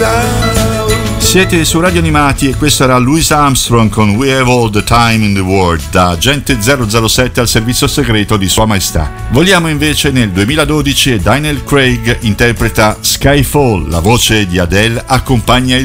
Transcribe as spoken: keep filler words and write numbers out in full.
Siete su Radio Animati e questo era Louis Armstrong con We Have All the Time in the World, da agente zero zero sette al servizio segreto di Sua Maestà. Vogliamo invece nel duemiladodici e Daniel Craig interpreta Skyfall, la voce di Adele accompagna il